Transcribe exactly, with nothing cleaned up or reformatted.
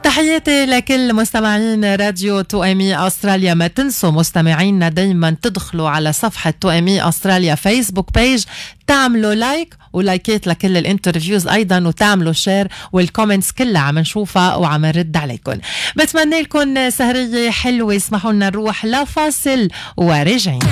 تحياتي لكل مستمعين راديو تو ام اي استراليا. ما تنسوا مستمعينا دايما تدخلوا على صفحة تو ام اي استراليا فيسبوك بيج، تعملوا لايك ولايكات لكل الانترفيوز ايضا، وتعملوا شير، والكومنتس كلها عم نشوفها وعم نرد عليكم. بتمنى لكم سهرية حلوة. اسمحوا لنا نروح لفاصل وراجعين.